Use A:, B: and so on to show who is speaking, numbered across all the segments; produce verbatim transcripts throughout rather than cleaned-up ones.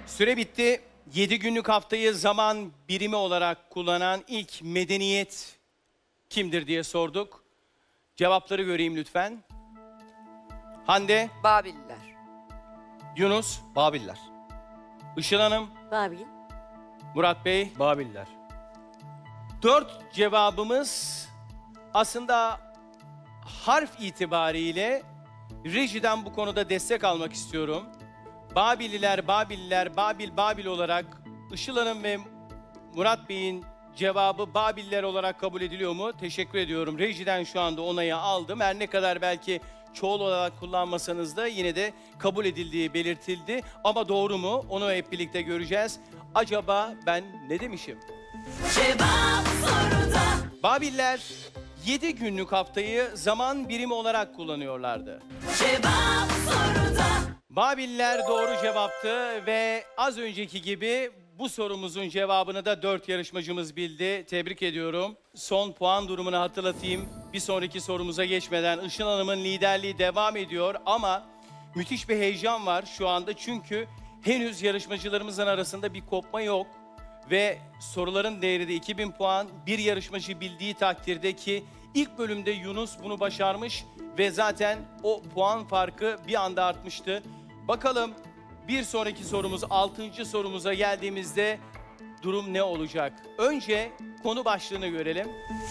A: Süre bitti. yedi günlük haftayı zaman birimi olarak kullanan ilk medeniyet kimdir diye sorduk. Cevapları göreyim lütfen. Hande,
B: Babiller.
A: Yunus,
C: Babiller.
A: Işıl Hanım,
D: Babil.
A: Murat Bey.
C: Babiller.
A: Dört cevabımız aslında harf itibariyle rejiden bu konuda destek almak istiyorum. Babililer, Babililer, Babil, Babil olarak Işıl Hanım ve Murat Bey'in cevabı Babiller olarak kabul ediliyor mu? Teşekkür ediyorum. Rejiden şu anda onayı aldım. Her ne kadar belki çoğul olarak kullanmasanız da yine de kabul edildiği belirtildi. Ama doğru mu? Onu hep birlikte göreceğiz. Acaba ben ne demişim?
E: Cevap soruda.
A: Babiller yedi günlük haftayı zaman birimi olarak kullanıyorlardı.
E: Cevap soruda.
A: Babiller doğru cevaptı ve az önceki gibi bu sorumuzun cevabını da dört yarışmacımız bildi. Tebrik ediyorum. Son puan durumunu hatırlatayım. Bir sonraki sorumuza geçmeden Işıl Hanım'ın liderliği devam ediyor ama müthiş bir heyecan var şu anda çünkü henüz yarışmacılarımızın arasında bir kopma yok. Ve soruların değeri de iki bin puan. Bir yarışmacı bildiği takdirde ki ilk bölümde Yunus bunu başarmış ve zaten o puan farkı bir anda artmıştı. Bakalım bir sonraki sorumuz, altıncı sorumuza geldiğimizde durum ne olacak? Önce konu başlığını görelim.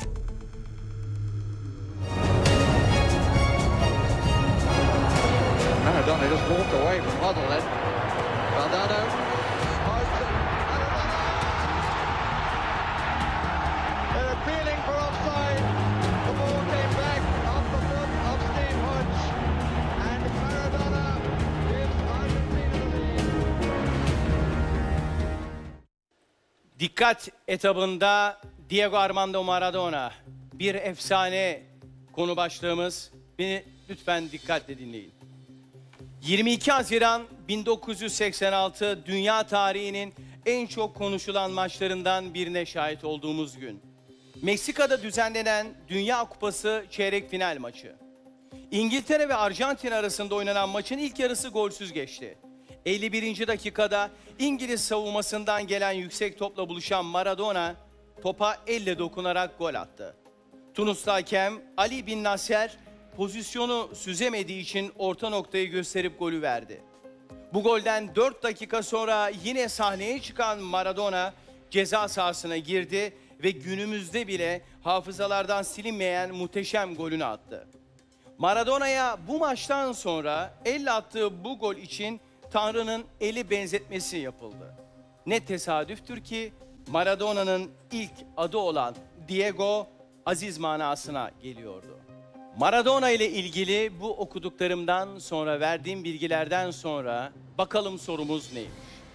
F: Maradona just walked away from Model then. Valdano. They're appealing for offside. The ball came back off the foot of Steve Hodge. And Maradona gives Argentina the lead.
A: Dikkat etabında Diego Armando Maradona. Bir efsane konu başlığımız. Beni lütfen dikkatle dinleyin. yirmi iki Haziran bin dokuz yüz seksen altı dünya tarihinin en çok konuşulan maçlarından birine şahit olduğumuz gün. Meksika'da düzenlenen Dünya Kupası çeyrek final maçı. İngiltere ve Arjantin arasında oynanan maçın ilk yarısı golsüz geçti. elli birinci dakikada İngiliz savunmasından gelen yüksek topla buluşan Maradona topa elle dokunarak gol attı. Tunuslu hakem Ali Bin Nasser pozisyonu süzemediği için orta noktayı gösterip golü verdi. Bu golden dört dakika sonra yine sahneye çıkan Maradona ceza sahasına girdi ve günümüzde bile hafızalardan silinmeyen muhteşem golünü attı. Maradona'ya bu maçtan sonra elle attığı bu gol için Tanrı'nın eli benzetmesi yapıldı. Ne tesadüftür ki Maradona'nın ilk adı olan Diego aziz manasına geliyordu. Maradona ile ilgili bu okuduklarımdan sonra, verdiğim bilgilerden sonra bakalım sorumuz neymiş?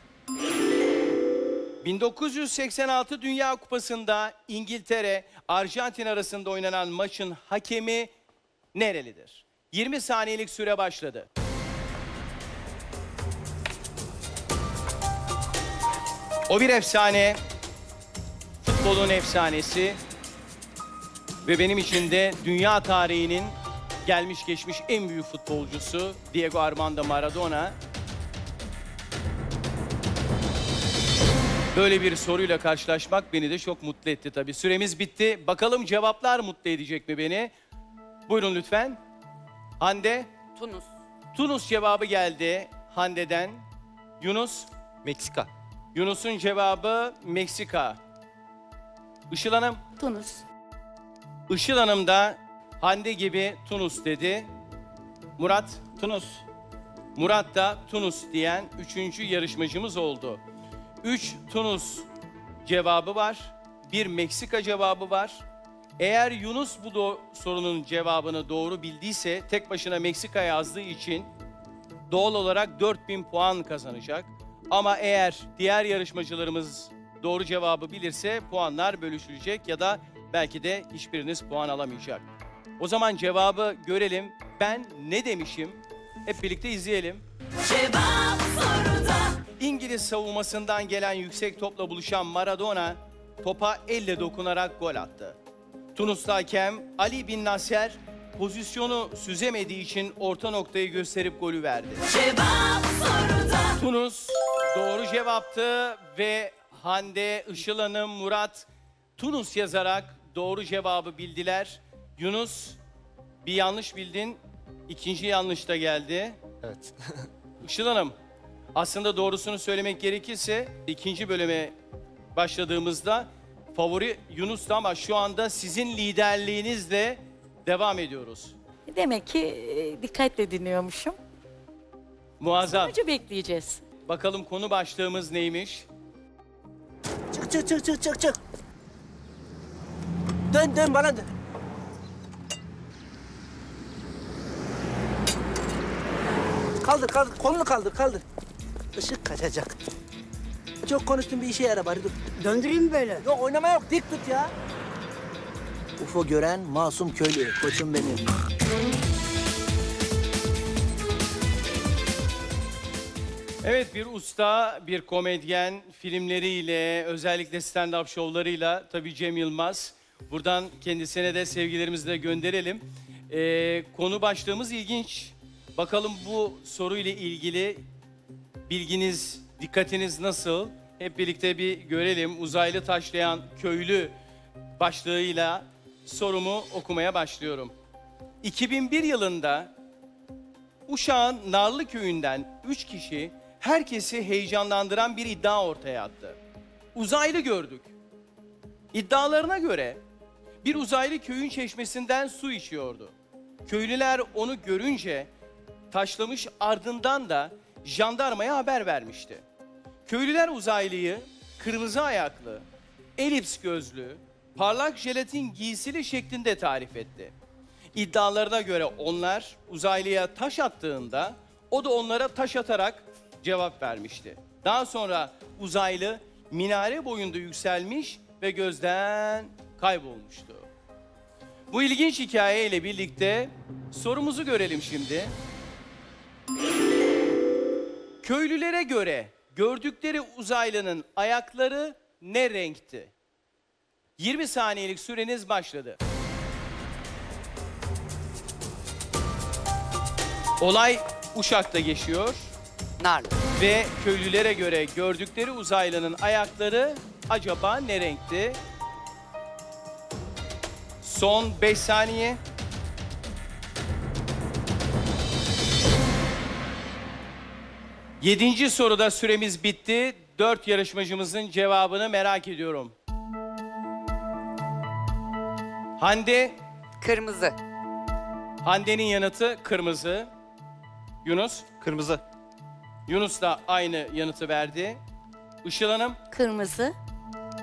A: bin dokuz yüz seksen altı Dünya Kupası'nda İngiltere, Arjantin arasında oynanan maçın hakemi nerelidir? yirmi saniyelik süre başladı. O bir efsane, futbolun efsanesi. Ve benim için de dünya tarihinin gelmiş geçmiş en büyük futbolcusu Diego Armando Maradona. Böyle bir soruyla karşılaşmak beni de çok mutlu etti tabii. Süremiz bitti. Bakalım cevaplar mutlu edecek mi beni? Buyurun lütfen. Hande.
B: Tunus.
A: Tunus cevabı geldi Hande'den. Yunus.
C: Meksika.
A: Yunus'un cevabı Meksika. Işıl Hanım.
D: Tunus.
A: Işıl Hanım da Hande gibi Tunus dedi. Murat,
C: Tunus.
A: Murat da Tunus diyen üçüncü yarışmacımız oldu. Üç Tunus cevabı var, bir Meksika cevabı var. Eğer Yunus bu do- sorunun cevabını doğru bildiyse tek başına Meksika yazdığı için doğal olarak dört bin puan kazanacak. Ama eğer diğer yarışmacılarımız doğru cevabı bilirse puanlar bölüşülecek ya da belki de hiçbiriniz puan alamayacak. O zaman cevabı görelim. Ben ne demişim? Hep birlikte izleyelim.
E: Cevap soruda.
A: İngiliz savunmasından gelen yüksek topla buluşan Maradona topa elle dokunarak gol attı. Tunuslu hakem Ali Bin Nasser pozisyonu süzemediği için orta noktayı gösterip golü verdi.
E: Cevap soruda.
A: Tunus doğru cevaptı ve Hande, Işıl Hanım, Murat Tunus yazarak doğru cevabı bildiler. Yunus bir yanlış bildin, ikinci yanlış da geldi.
B: Evet.
A: Işıl Hanım, aslında doğrusunu söylemek gerekirse ikinci bölüme başladığımızda favori Yunus'tu ama şu anda sizin liderliğinizle devam ediyoruz.
C: Demek ki e, dikkatle dinliyormuşum.
A: Muazzam.
C: Sonucu bekleyeceğiz.
A: Bakalım konu başlığımız neymiş?
B: Çık çık çık çık çık çık. Dön dön bana dön. Kaldır kaldır kolunu kaldır kaldır. Işık kaçacak. Çok konuştun bir işe yara bari dur.
D: Döndüreyim böyle.
B: Yok oynama yok dik tut ya. U F O gören masum köylü koçum benim.
A: Evet, bir usta, bir komedyen, filmleriyle, özellikle stand-up şovlarıyla tabii Cem Yılmaz. Buradan kendisine de sevgilerimizi de gönderelim. Ee, konu başlığımız ilginç. Bakalım bu soruyla ilgili bilginiz, dikkatiniz nasıl? Hep birlikte bir görelim. Uzaylı taşlayan köylü başlığıyla sorumu okumaya başlıyorum. iki bin bir yılında Uşak'ın Narlı Köyü'nden üç kişi herkesi heyecanlandıran bir iddia ortaya attı. Uzaylı gördük. İddialarına göre bir uzaylı köyün çeşmesinden su içiyordu. Köylüler onu görünce taşlamış, ardından da jandarmaya haber vermişti. Köylüler uzaylıyı kırmızı ayaklı, elips gözlü, parlak jelatin giysili şeklinde tarif etti. İddialarına göre onlar uzaylıya taş attığında o da onlara taş atarak cevap vermişti. Daha sonra uzaylı minare boyunda yükselmiş ve gözden kaybolmuştu. Bu ilginç hikayeyle birlikte sorumuzu görelim şimdi. Köylülere göre gördükleri uzaylının ayakları ne renkti? yirmi saniyelik süreniz başladı. Olay Uşak'ta geçiyor
D: Narlı.
A: ve köylülere göre gördükleri uzaylının ayakları acaba ne renkti? Son beş saniye. Yedinci soruda süremiz bitti. Dört yarışmacımızın cevabını merak ediyorum. Hande,
D: Kırmızı.
A: Hande'nin yanıtı kırmızı. Yunus,
B: Kırmızı.
A: Yunus da aynı yanıtı verdi. Işıl Hanım,
C: Kırmızı.